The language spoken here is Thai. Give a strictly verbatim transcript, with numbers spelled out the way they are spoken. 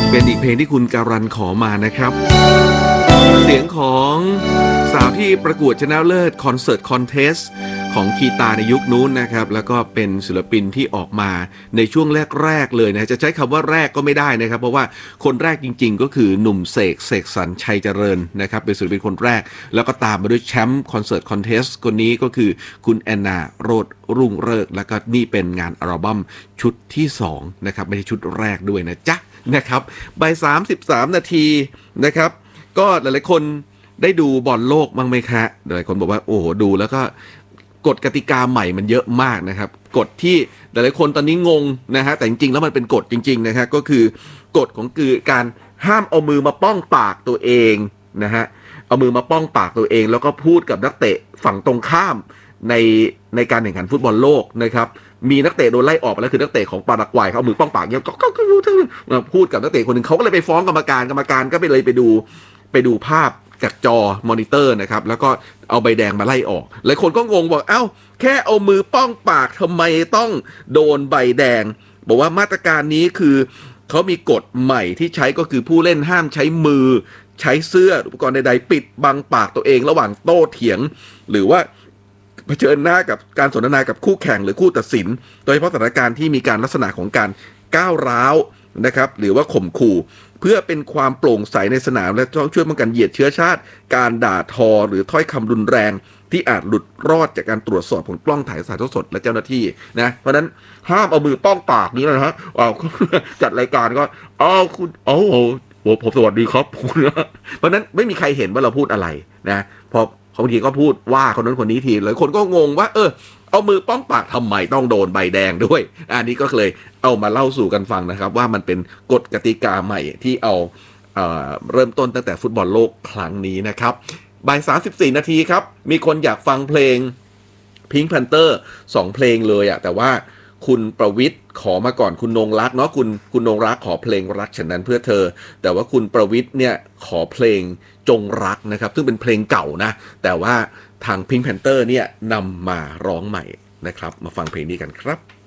เป็นอีกเพลงที่คุณการันขอมานะครับเสียงของสาวที่ประกวดชนะเลิศคอนเสิร์ตคอนเทสต์ของคีตาในยุคนู้นนะครับแล้วก็เป็นศิลปินที่ออกมาในช่วงแรกๆเลยนะจะใช้คำว่าแรกก็ไม่ได้นะครับเพราะว่าคนแรกจริงๆก็คือหนุ่มเสกเสกสรรชัยเจริญนะครับเป็นศิลปินคนแรกแล้วก็ตามมาด้วยแชมป์คอนเสิร์ตคอนเทสต์คนนี้ก็คือคุณแอนนาโรจน์รุ่งเริกแล้วก็นี่เป็นงานอัลบั้มชุดที่สองนะครับไม่ใช่ชุดแรกด้วยนะจ๊ะนะครับบ่ายสามสิบสามนาทีนะครับก็หลายๆคนได้ดูบอลโลกบ้างไหมคะหลายคนบอกว่าโอ้โหดูแล้วก็กฎกติกาใหม่มันเยอะมากนะครับกฎที่หลายๆคนตอนนี้งงนะฮะแต่จริงๆแล้วมันเป็นกฎจริงๆนะฮะก็คือกฎของคือการห้ามเอามือมาป้องปากตัวเองนะฮะเอามือมาป้องปากตัวเองแล้วก็พูดกับนักเตะฝั่งตรงข้ามในในการแข่งขันฟุตบอลโลกนะครับมีนักเตะโดนไล่ออกไปแล้วคือนักเตะของปารากวัยเขาเอามือป้องปากเนี่ยก็ก็พูดกับนักเตะคนหนึ่งเขาก็เลยไปฟ้องกรรมการกรรมการก็ไปเลยไปดูไปดูภาพจากจอมอนิเตอร์นะครับแล้วก็เอาใบแดงมาไล่ออกหลายคนก็งงบอกเอ้าแค่เอามือป้องปากทำไมต้องโดนใบแดงบอกว่ามาตรการนี้คือเขามีกฎใหม่ที่ใช้ก็คือผู้เล่นห้ามใช้มือใช้เสื้ออุปกรณ์ใดๆปิดบังปากตัวเองระหว่างโต้เถียงหรือว่าเผชิญหน้ากับการสนทนากับคู่แข่งหรือคู่ตัดสินโดยเฉพาะสถานการณ์ที่มีการลักษณะของการก้าวร้าวนะครับหรือว่าข่มขู่เพื่อเป็นความโปร่งใสในสนามและช่วยป้องกันเหยียดเชื้อชาติการด่าทอหรือถ้อยคำรุนแรงที่อาจหลุดรอดจากการตรวจสอบของกล้องถ่ายสายทอดสดและเจ้าหน้าที่นะเพราะนั้นห้ามเอามือป้องปากนี้นะฮะอ้าวจัดรายการก็อ้าวคุณโอ้โหผมสวัสดีครับเพราะนั้นไม่มีใครเห็นว่าเราพูดอะไรนะพอบางทีก็พูดว่าคนนั้นคนนี้ทีหลายคนก็งงว่าเออเอามือป้องปากทำไมต้องโดนใบแดงด้วยอันนี้ก็เลยเอามาเล่าสู่กันฟังนะครับว่ามันเป็นกฎกติกาใหม่ที่เอาเอ่อเริ่มต้นตั้งแต่ฟุตบอลโลกครั้งนี้นะครับบ่ายสามสิบสี่นาทีครับมีคนอยากฟังเพลง Pink Panther สองเพลงเลยอะแต่ว่าคุณประวิทย์ขอมาก่อนคุณนงรักเนาะคุณคุณนงรักขอเพลงรักฉันนั้นเพื่อเธอแต่ว่าคุณประวิทย์เนี่ยขอเพลงจงรักนะครับซึ่งเป็นเพลงเก่านะแต่ว่าทาง Pink Panther เนี่ยนำมาร้องใหม่นะครับมาฟังเพลงนี้กันครับ